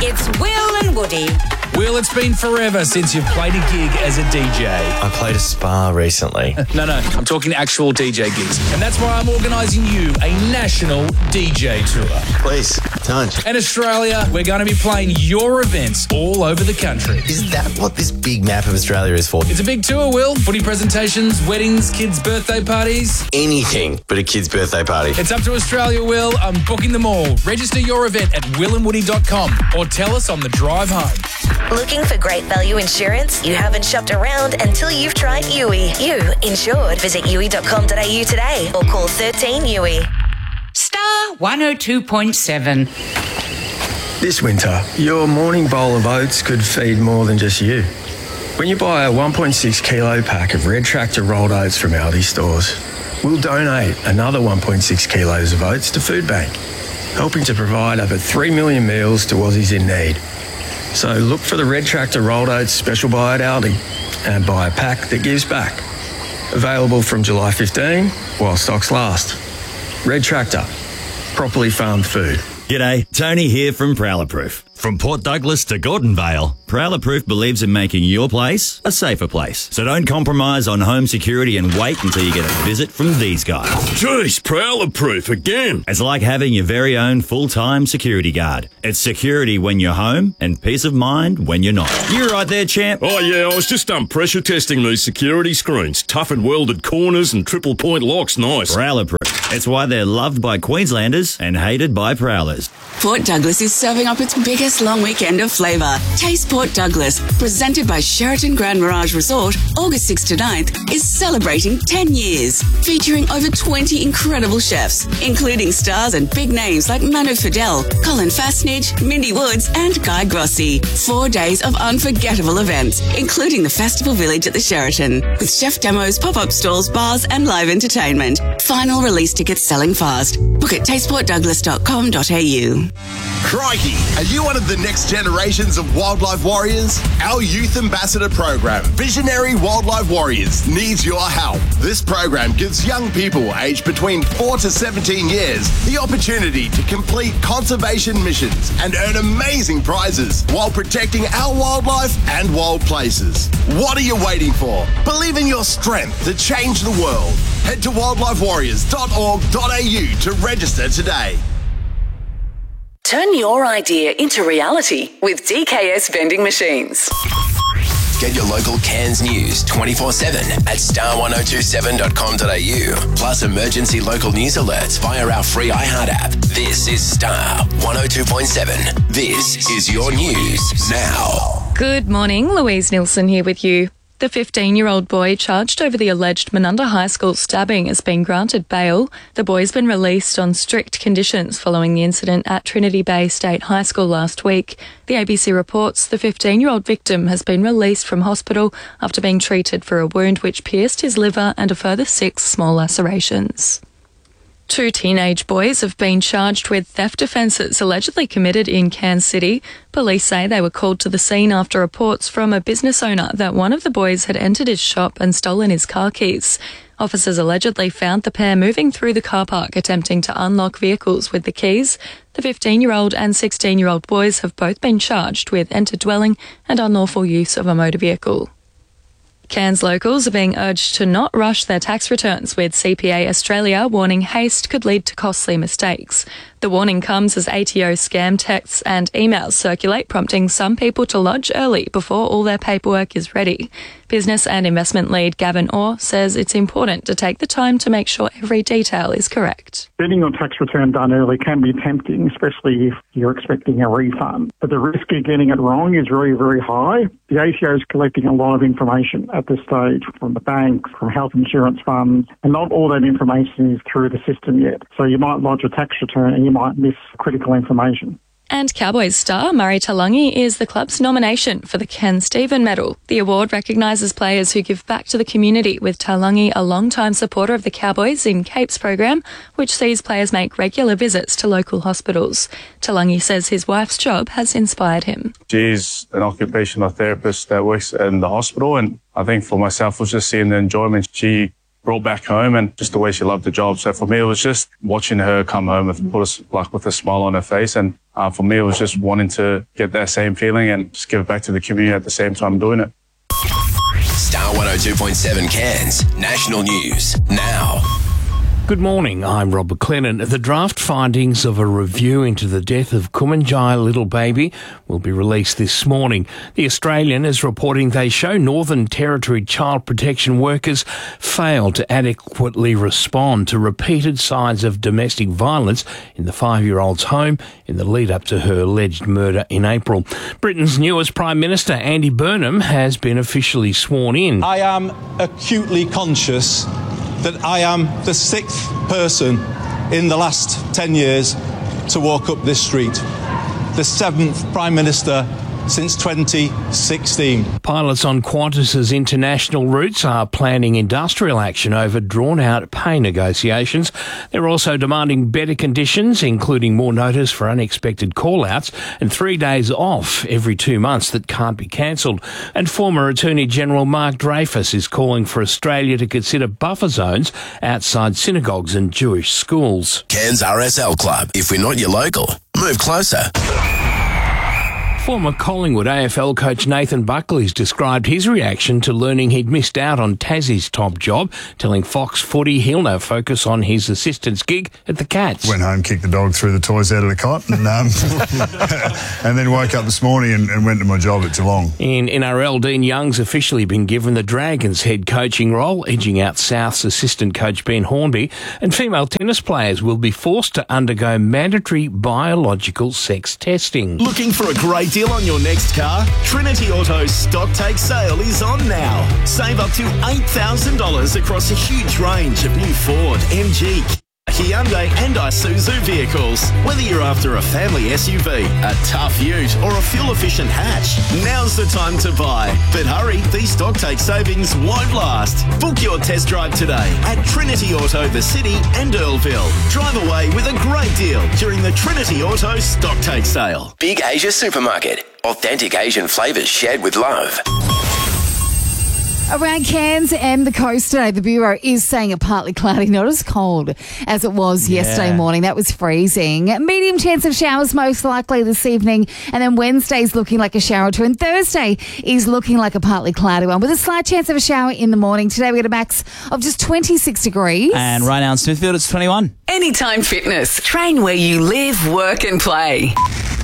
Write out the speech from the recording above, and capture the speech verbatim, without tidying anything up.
It's Will and Woody. Will, it's been forever since you've played a gig as a D J. I played a spa recently. No, no, I'm talking actual D J gigs. And that's why I'm organising you a national D J tour. Please, don't. In Australia, we're going to be playing your events all over the country. Is that what this big map of Australia is for? It's a big tour, Will. Footy presentations, weddings, kids' birthday parties. Anything but a kid's birthday party. It's up to Australia, Will. I'm booking them all. Register your event at will and woody dot com or tell us on the drive home. Looking for great value insurance? You haven't shopped around until you've tried U I. You insured. Visit U I dot com dot a u today or call thirteen U I. Star one oh two point seven. This winter, your morning bowl of oats could feed more than just you. When you buy a one point six kilo pack of Red Tractor rolled oats from Aldi stores, we'll donate another one point six kilos of oats to Food Bank, helping to provide over three million meals to Aussies in need. So look for the Red Tractor rolled oats special buy at Aldi and buy a pack that gives back. Available from July fifteenth while stocks last. Red Tractor, properly farmed food. G'day, Tony here from Prowler Proof. From Port Douglas to Gordon Vale, Prowler Proof believes in making your place a safer place. So don't compromise on home security and wait until you get a visit from these guys. Jeez, Prowler Proof again. It's like having your very own full-time security guard. It's security when you're home and peace of mind when you're not. You're right there, champ. Oh yeah, I was just um, pressure testing these security screens. Tough and welded corners and triple point locks, nice. Prowler Proof. It's why they're loved by Queenslanders and hated by Prowlers. Port Douglas is serving up its biggest long weekend of flavour. Taste Port Douglas, presented by Sheraton Grand Mirage Resort, August sixth to ninth, is celebrating ten years, featuring over twenty incredible chefs, including stars and big names like Manu Fidel, Colin Fastnidge, Mindy Woods and Guy Grossi. Four days of unforgettable events, including the Festival Village at the Sheraton, with chef demos, pop-up stalls, bars and live entertainment. Final release tickets selling fast. Book at taste port douglas dot com dot a u. Crikey, are you one of the next generations of wildlife warriors? Our Youth Ambassador program, Visionary Wildlife Warriors, needs your help. This program gives young people aged between four to seventeen years the opportunity to complete conservation missions and earn amazing prizes while protecting our wildlife and wild places. What are you waiting for? Believe in your strength to change the world. Head to wildlife warriors dot org dot a u to register today. Turn your idea into reality with D K S Vending Machines. Get your local Cairns news twenty-four seven at star one oh two seven dot com dot a u. Plus emergency local news alerts via our free iHeart app. This is Star one oh two point seven. This is your news now. Good morning, Louise Nilsson here with you. The fifteen-year-old boy charged over the alleged Menunda High School stabbing has been granted bail. The boy's been released on strict conditions following the incident at Trinity Bay State High School last week. The A B C reports the fifteen-year-old victim has been released from hospital after being treated for a wound which pierced his liver and a further six small lacerations. Two teenage boys have been charged with theft offences allegedly committed in Cairns City. Police say they were called to the scene after reports from a business owner that one of the boys had entered his shop and stolen his car keys. Officers allegedly found the pair moving through the car park attempting to unlock vehicles with the keys. The fifteen-year-old and sixteen-year-old boys have both been charged with entered dwelling and unlawful use of a motor vehicle. Cairns locals are being urged to not rush their tax returns, with C P A Australia warning haste could lead to costly mistakes. The warning comes as A T O scam texts and emails circulate, prompting some people to lodge early before all their paperwork is ready. Business and investment lead Gavin Orr says it's important to take the time to make sure every detail is correct. Getting your tax return done early can be tempting, especially if you're expecting a refund. But the risk of getting it wrong is very, very high. The A T O is collecting a lot of information at this stage from the bank, from health insurance funds, and not all that information is through the system yet. So you might lodge a tax return and you might miss critical information. And Cowboys star Murray Taulagi is the club's nomination for the Ken Stephen Medal. The award recognises players who give back to the community, with Taulagi a long-time supporter of the Cowboys in CAPES program, which sees players make regular visits to local hospitals. Taulagi says his wife's job has inspired him. She's an occupational therapist that works in the hospital, and I think for myself was just seeing the enjoyment she brought back home, and just the way she loved the job. So for me, it was just watching her come home with, put us, like, with a smile on her face. And uh, for me, it was just wanting to get that same feeling and just give it back to the community at the same time doing it. Star one oh two point seven Cairns National News now. Good morning, I'm Rob McLennan. The draft findings of a review into the death of Kumanjai little baby will be released this morning. The Australian is reporting they show Northern Territory child protection workers failed to adequately respond to repeated signs of domestic violence in the five-year-old's home in the lead-up to her alleged murder in April. Britain's newest Prime Minister, Andy Burnham, has been officially sworn in. I am acutely conscious that I am the sixth person in the last ten years to walk up this street, the seventh Prime Minister since twenty sixteen. Pilots on Qantas's international routes are planning industrial action over drawn-out pay negotiations. They're also demanding better conditions, including more notice for unexpected call-outs and three days off every two months that can't be cancelled. And former Attorney General Mark Dreyfus is calling for Australia to consider buffer zones outside synagogues and Jewish schools. Cairns R S L Club. If we're not your local, move closer. Former Collingwood A F L coach Nathan Buckley's described his reaction to learning he'd missed out on Tassie's top job, telling Fox Footy he'll now focus on his assistant's gig at the Cats. Went home, kicked the dog, threw the toys out of the cot, and, um, and then woke up this morning and, and went to my job at Geelong. In N R L, Dean Young's officially been given the Dragons head coaching role, edging out South's assistant coach Ben Hornby, and female tennis players will be forced to undergo mandatory biological sex testing. Looking for a great deal on your next car? Trinity Auto's stock take sale is on now. Save up to eight thousand dollars across a huge range of new Ford, M G, Hyundai and Isuzu vehicles. Whether you're after a family S U V, a tough ute or a fuel-efficient hatch, now's the time to buy. But hurry, these stock take savings won't last. Book your test drive today at Trinity Auto The City and Earlville. Drive away with a great deal during the Trinity Auto stock take sale. Big Asia Supermarket. Authentic Asian flavours shared with love. Around Cairns and the coast today, the Bureau is saying a partly cloudy, not as cold as it was Yeah. yesterday morning. That was freezing. Medium chance of showers most likely this evening. And then Wednesday's looking like a shower or two. And Thursday is looking like a partly cloudy one with a slight chance of a shower in the morning. Today we got a max of just twenty-six degrees. And right now in Smithfield, it's twenty-one. Anytime Fitness. Train where you live, work and play.